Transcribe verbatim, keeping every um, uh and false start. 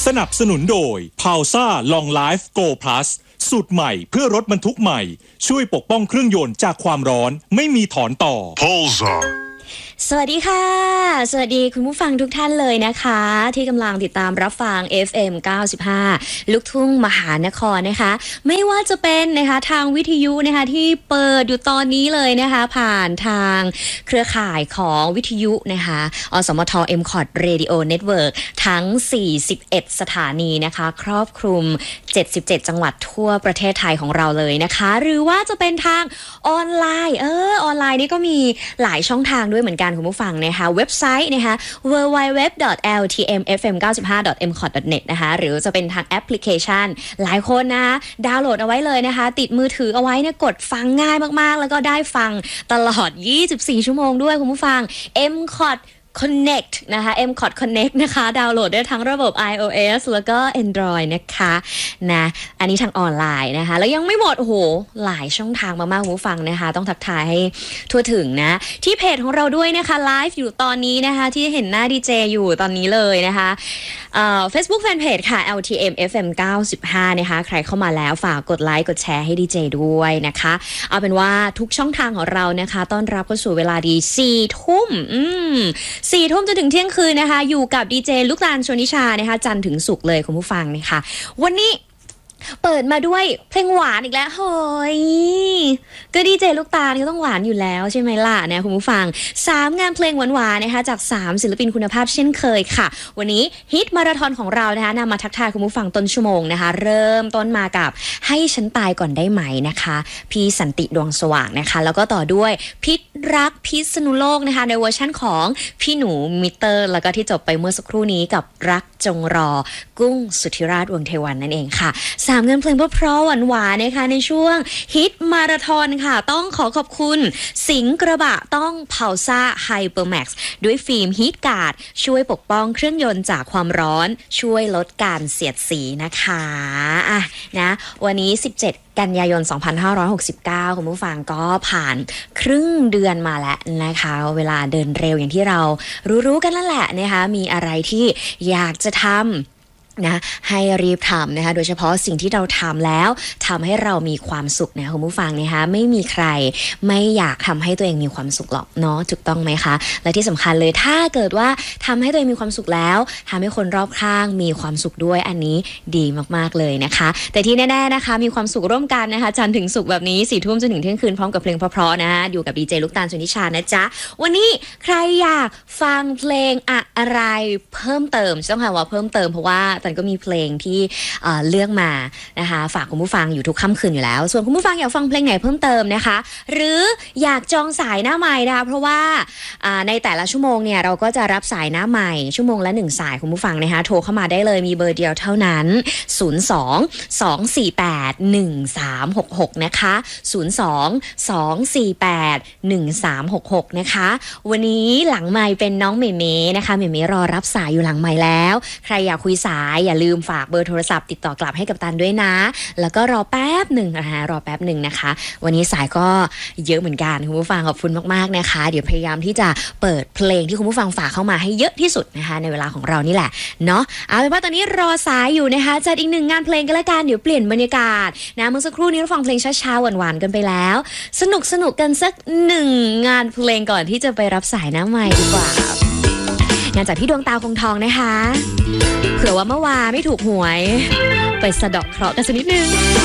สนับสนุนโดย Pulsar Long Life Go Plus สูตรใหม่เพื่อรถบรรทุกใหม่ช่วยปกป้องเครื่องยนต์จากความร้อนไม่มีถอนต่อ Pulsar สวัสดีค่ะสวัสดีคุณผู้ฟังทุกท่านเลยนะคะที่กำลังติดตามรับฟัง เอฟ เอ็ม เก้าสิบห้า ลูกทุ่งมหานครนะคะไม่ว่าจะเป็นนะคะทางวิทยุนะคะที่เปิดอยู่ตอนนี้เลยนะคะผ่านทางเครือข่ายของวิทยุนะคะอสมท เอ็ม คอท Radio Network ทั้งสี่สิบเอ็ดสถานีนะคะครอบคลุมเจ็ดสิบเจ็ดจังหวัดทั่วประเทศไทยของเราเลยนะคะหรือว่าจะเป็นทางออนไลน์เออออนไลน์นี่ก็มีหลายช่องทางด้วยเหมือนกันคุณผู้ฟังนะคะเว็บไซต์นะคะ ดับเบิลยู ดับเบิลยู ดับเบิลยู ดอท แอล ที เอ็ม เอฟ เอ็ม เก้าสิบห้า ดอท เอ็ม คอท ดอท เน็ต นะคะหรือจะเป็นทางแอปพลิเคชันหลายคนนะดาวน์โหลดเอาไว้เลยนะคะติดมือถือเอาไว้เนี่ยกดฟังง่ายมากๆแล้วก็ได้ฟังตลอดยี่สิบสี่ชั่วโมงด้วยคุณผู้ฟัง เอ็ม คอทConnect นะคะ เอ็ม คอท Connect นะคะดาวน์โหลดได้ทั้งระบบ iOS แล้วก็ Android นะคะนะอันนี้ทางออนไลน์นะคะแล้วยังไม่หมดโอ้โหหลายช่องทางมากๆคุณผู้ฟังนะคะต้องทักทายให้ทั่วถึงนะที่เพจของเราด้วยนะคะไลฟ์อยู่ตอนนี้นะคะที่เห็นหน้าดีเจอยู่ตอนนี้เลยนะคะเอ่อ Facebook Fanpage ค่ะ แอล ที เอ็ม เอฟ เอ็ม เก้าสิบห้า นะคะใครเข้ามาแล้วฝากกดไลค์กดแชร์ให้ดีเจด้วยนะคะเอาเป็นว่าทุกช่องทางของเรานะคะต้อนรับเข้าสู่เวลาดีสี่ทุ่มอืมสี่ทุ่มจนถึงเที่ยงคืนนะคะอยู่กับดีเจลูกตาลชนิชานะคะจันทร์ถึงศุกร์เลยคุณผู้ฟังนะคะวันนี้เปิดมาด้วยเพลงหวานอีกแล้วเฮ้ยก็ดีเจลูกตาลก็ต้องหวานอยู่แล้วใช่ไหมล่ะนะคุณผู้ฟังสามงานเพลงหวานๆนะคะจากสามศิลปินคุณภาพเช่นเคยค่ะวันนี้ฮิตมาราธอนของเรานะคะนำมาทักทายคุณผู้ฟังต้นชั่วโมงนะคะเริ่มต้นมากับให้ฉันตายก่อนได้ไหมนะคะพี่สันติดวงสว่างนะคะแล้วก็ต่อด้วยพิษรักพิษณุโลกนะคะในเวอร์ชั่นของพี่หนูมิเตอร์แล้วก็ที่จบไปเมื่อสักครู่นี้กับรักจงรอกุ้งสุธิราชวงศ์เทวันนั่นเองค่ะสามงานเพลงเพราะๆหวานๆนะคะในช่วงฮิตมาราธอนค่ะต้องขอขอบคุณสิงห์กระบะต้องเผาซ่าไฮเปอร์แม็กซ์ด้วยฟิล์มฮีทการ์ดช่วยปกป้องเครื่องยนต์จากความร้อนช่วยลดการเสียดสีนะคะอ่ะนะวันนี้สิบเจ็ดกันยายนสองพันห้าร้อยหกสิบเก้าคุณผู้ฟังก็ผ่านครึ่งเดือนมาแล้วนะคะเวลาเดินเร็วอย่างที่เรารู้ๆกันแล้วแหละนะคะมีอะไรที่อยากจะทำนะให้รีบทำนะคะโดยเฉพาะสิ่งที่เราทำแล้วทำให้เรามีความสุขนะคุณผู้ฟังนะคะไม่มีใครไม่อยากทำให้ตัวเองมีความสุขหรอกเนาะถูกต้องไหมคะและที่สำคัญเลยถ้าเกิดว่าทำให้ตัวเองมีความสุขแล้วทำให้คนรอบข้างมีความสุขด้วยอันนี้ดีมากๆเลยนะคะแต่ที่แน่ๆนะคะมีความสุขร่วมกันนะคะจันทร์ถึงศุกร์แบบนี้สี่ทุ่มจนถึงเที่ยงคืนพร้อมกับเพลงเพราะๆนะอยู่กับดีเจลูกตาลชนิชานะจ๊ะวันนี้ใครอยากฟังเพลงอะไรเพิ่มเติมต้องหาว่าเพิ่มเติมเพราะว่าจันก็มีเพลงที่เลือกมานะคะฝากคุณผู้ฟังอยู่ทุกค่ำคืนอยู่แล้วส่วนคุณผู้ฟังอยากฟังเพลงไหนเพิ่มเติมนะคะหรืออยากจองสายหน้าใหม่นะคะเพราะว่าในแต่ละชั่วโมงเนี่ยเราก็จะรับสายหน้าใหม่ชั่วโมงละหนึ่งสายคุณผู้ฟังนะคะโทรเข้ามาได้เลยมีเบอร์เดียวเท่านั้นศูนย์ สอง สอง สี่ แปด หนึ่ง สาม หก หกนะคะศูนย์ สอง สอง สี่ แปด หนึ่ง สาม หก หกนะคะวันนี้หลังไมค์เป็นน้องเมเมนะคะเมเมรอรับสายอยู่หลังไมค์แล้วใครอยากคุยสายอย่าลืมฝากเบอร์โทรศัพท์ติดต่อกลับให้กับตันด้วยนะแล้วก็รอแป๊บหนึ่งนะคะรอแป๊บหนึ่งนะคะวันนี้สายก็เยอะเหมือนกันคุณผู้ฟังขอบคุณมากๆนะคะเดี๋ยวพยายามที่จะเปิดเพลงที่คุณผู้ฟังฝากเข้ามาให้เยอะที่สุดนะคะในเวลาของเรานี่แหละเนาะเอาเป็นว่าตอนนี้รอสายอยู่นะคะจัดอีกหนึ่งงานเพลงกันละกันเดี๋ยวเปลี่ยนบรรยากาศนะเมื่อสักครู่นี้เราฟังเพลงช้าๆหวานๆกันไปแล้วสนุกสนุกกันสักหนึ่งงานเพลงก่อนที่จะไปรับสายหน้าไมค์ดีกว่างานจากพี่ดวงตาคงทองนะคะเผื่อว่าเมื่อวานไม่ถูกหวยไปสะเดาะเคราะห์กันสักนิดนึง